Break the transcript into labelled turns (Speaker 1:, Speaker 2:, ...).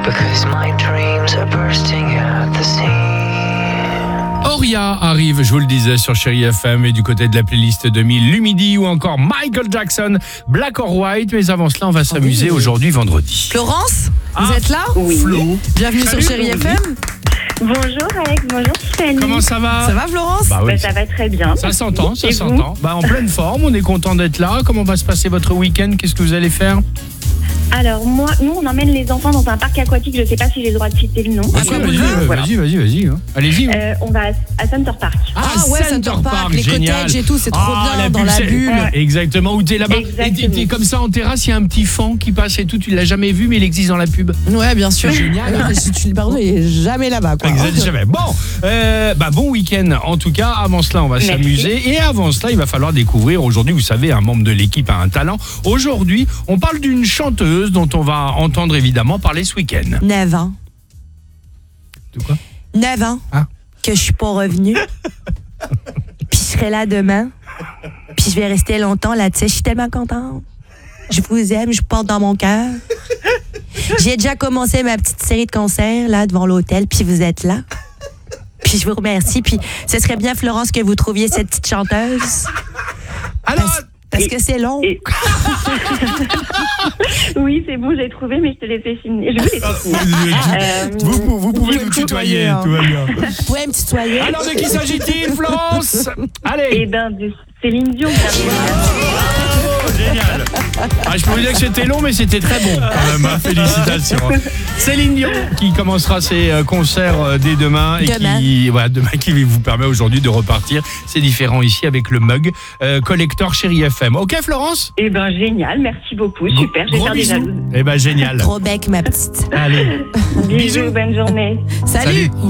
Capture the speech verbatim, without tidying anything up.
Speaker 1: because my dreams are bursting at the seams.
Speaker 2: Oria arrive, je vous le disais, sur Chérie F M et du côté de la playlist deux mille, Lumidi ou encore Michael Jackson, Black or White. Mais avant cela, on va s'amuser oui. aujourd'hui, vendredi.
Speaker 3: Florence,
Speaker 2: ah,
Speaker 3: vous êtes là?
Speaker 2: Oui. Flo.
Speaker 3: Bienvenue
Speaker 2: Salut,
Speaker 3: sur Chérie F M.
Speaker 4: Bonjour Alex, bonjour Tiffany.
Speaker 2: Comment ça va?
Speaker 3: Ça va Florence?
Speaker 2: Bah oui.
Speaker 4: Bah, ça va très bien.
Speaker 2: Ça s'entend, ça
Speaker 4: et
Speaker 2: s'entend. Bah, en pleine forme, on est content d'être là. Comment va se passer votre week-end? Qu'est-ce que vous allez faire?
Speaker 4: Alors moi, nous on emmène les enfants dans un parc aquatique, je sais pas si j'ai le droit de citer le nom.
Speaker 2: Vas-y, vas-y, vas-y,
Speaker 4: voilà.
Speaker 2: vas-y, vas-y, vas-y, hein. Allez-y.
Speaker 4: Euh, on va à Center Park.
Speaker 3: Ah, ah ouais, Center Park, Park les
Speaker 2: génial.
Speaker 3: cottages et tout, c'est trop
Speaker 2: ah,
Speaker 3: bien
Speaker 2: la
Speaker 3: dans
Speaker 2: bulle,
Speaker 3: la
Speaker 2: c'est...
Speaker 3: bulle.
Speaker 2: Ouais. Exactement, où t'es là-bas, et t'es, t'es comme ça en terrasse, il y a un petit fan qui passe et tout, tu l'as jamais vu mais il existe dans la pub.
Speaker 3: Ouais, bien sûr. Génial. Tu pardon, il est jamais là-bas quoi.
Speaker 2: Exactement. Jamais. Bon, euh, bah bon week-end en tout cas. Avant cela, on va Merci. s'amuser et avant cela, il va falloir découvrir aujourd'hui, vous savez, un membre de l'équipe a un talent. Aujourd'hui, on parle d'une chanteuse dont on va entendre évidemment parler ce week-end.
Speaker 5: neuf ans.
Speaker 2: De quoi?
Speaker 5: neuf ans
Speaker 2: ah.
Speaker 5: que je suis pas revenue. Puis je serai là demain. Puis je vais rester longtemps là, tu sais, je suis tellement contente. Je vous aime, je vous porte dans mon cœur. J'ai déjà commencé ma petite série de concerts là devant l'hôtel, puis vous êtes là. Puis je vous remercie. Puis ce serait bien, Florence, que vous trouviez cette petite chanteuse.
Speaker 2: Alors,
Speaker 5: parce, parce et, que c'est long.
Speaker 4: Et... oui, c'est bon, j'ai trouvé, mais je te laissais finir. Je vous finir.
Speaker 2: euh, vous, vous pouvez nous tutoyer, hein. Tout va bien.
Speaker 5: Vous pouvez me tutoyer.
Speaker 2: Alors, de qui s'agit-il, Florence? Allez.
Speaker 4: Eh ben, de Céline Dion.
Speaker 2: Oh, génial. Ah, je peux vous dire que c'était long, mais c'était très bon. Quand même, félicitations. Céline Dion qui commencera ses concerts dès demain et
Speaker 5: demain.
Speaker 2: qui, voilà, demain qui vous permet aujourd'hui de repartir. C'est différent ici avec le mug euh, collector Chérie F M. Ok, Florence?
Speaker 4: Eh ben génial, merci beaucoup, super.
Speaker 2: Gros,
Speaker 4: je vais faire des
Speaker 2: Eh ben génial.
Speaker 5: Gros bec, ma petite.
Speaker 2: Allez.
Speaker 4: Bisous, bonne journée.
Speaker 5: Salut.
Speaker 2: Salut.